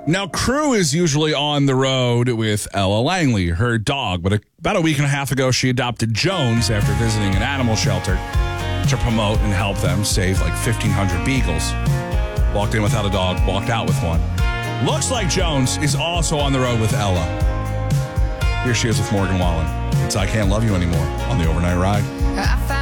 Now, Crew is usually on the road with Ella Langley, her dog, but about a week and a half ago, she adopted Jones after visiting an animal shelter to promote and help them save like 1,500 beagles. Walked in without a dog, walked out with one. Looks like Jones is also on the road with Ella. Here she is with Morgan Wallen. It's I Can't Love You Anymore on the Overnight Ride.